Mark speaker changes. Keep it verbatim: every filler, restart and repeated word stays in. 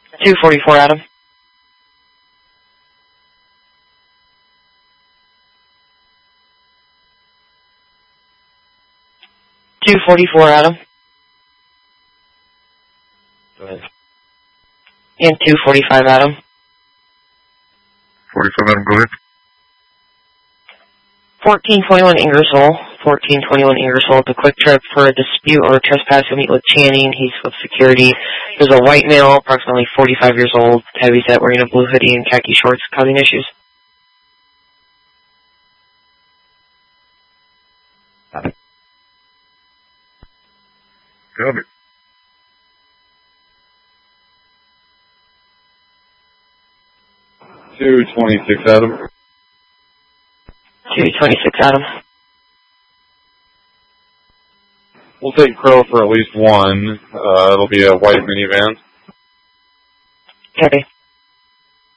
Speaker 1: two forty-four, Adam. two forty-four, Adam.
Speaker 2: Go ahead.
Speaker 1: And two forty-five, Adam.
Speaker 3: forty-five, Adam, go ahead.
Speaker 1: fourteen twenty-one Ingersoll. fourteen twenty-one Ingersoll. It's a quick trip for a dispute or a trespass. You'll meet with Channing. He's with security. There's a white male, approximately forty-five years old, heavy set, wearing a blue hoodie and khaki shorts, causing issues.
Speaker 2: Copy.
Speaker 3: Copy.
Speaker 4: two twenty-six, Adam.
Speaker 1: two twenty-six, Adam.
Speaker 4: We'll take Crow for at least one. Uh, it'll be a white minivan.
Speaker 1: Copy.